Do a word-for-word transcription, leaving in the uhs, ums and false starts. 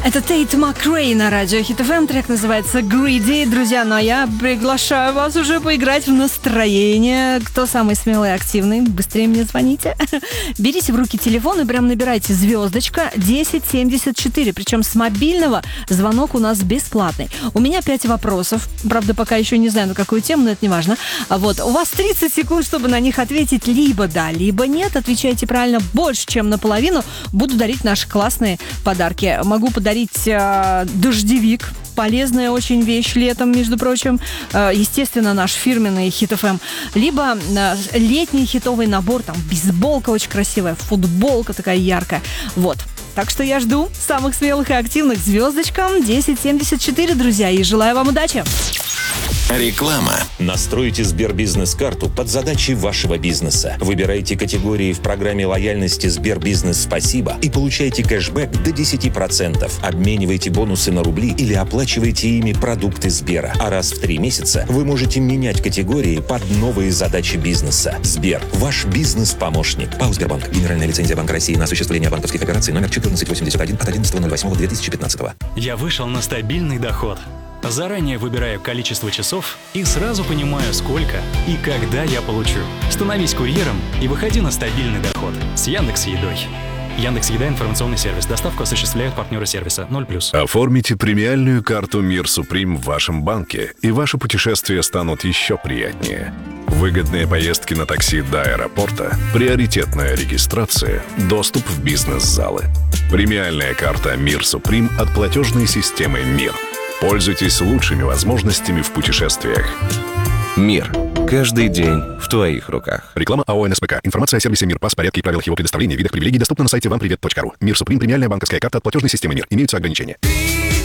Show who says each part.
Speaker 1: Это Тейт Макрей на радио Хит эф эм. Трек называется Greedy. Друзья, ну а я приглашаю вас уже поиграть в настроение. Кто самый смелый и активный? Быстрее мне звоните. Берите в руки телефон и прям набирайте звездочка десять семьдесят четыре. Причем с мобильного звонок у нас бесплатный. У меня пять вопросов. Правда, пока еще не знаю, на какую тему, но это не важно. А вот у вас тридцать секунд, чтобы на них ответить либо да, либо нет. Отвечайте правильно больше, чем наполовину. Буду дарить наши классные подарки. Могу подарить э, дождевик. Полезная очень вещь летом, между прочим. Э, естественно, наш фирменный Хит эф эм. Либо э, летний хитовый набор. Там бейсболка очень красивая, футболка такая яркая. Вот. Так что я жду самых смелых и активных звездочкам десять семьдесят четыре, друзья. И желаю вам удачи.
Speaker 2: Реклама.
Speaker 3: Настройте Сбербизнес-карту под задачи вашего бизнеса. Выбирайте категории в программе лояльности Сбербизнес Спасибо и получайте кэшбэк до десять процентов. Обменивайте бонусы на рубли или оплачивайте ими продукты Сбера. А раз в три месяца вы можете менять категории под новые задачи бизнеса. Сбер. Ваш бизнес-помощник. ПАО «Сбербанк». Генеральная лицензия Банка России на осуществление банковских операций номер четырнадцать восемьдесят один от одиннадцатого ноль восьмого две тысячи пятнадцатого.
Speaker 4: Я вышел на стабильный доход. Заранее выбираю количество часов и сразу понимаю, сколько и когда я получу. Становись курьером и выходи на стабильный доход с Яндекс.Едой. Яндекс.Еда — информационный сервис. Доставку осуществляют партнеры сервиса ноль плюс.
Speaker 5: Оформите премиальную карту Мир Суприм в вашем банке, и ваши путешествия станут еще приятнее. Выгодные поездки на такси до аэропорта, приоритетная регистрация, доступ в бизнес-залы. Премиальная карта Мир Суприм от платежной системы «Мир». Пользуйтесь лучшими возможностями в путешествиях.
Speaker 2: Мир. Каждый день в твоих руках.
Speaker 5: Реклама АО эн эс пэ ка. Информация о сервисе «Мир», пас, порядке и правилах его предоставления, видах привилегий доступна на сайте вам привет точка ру. Мир Суприм. Премиальная банковская карта от платежной системы «Мир». Имеются ограничения.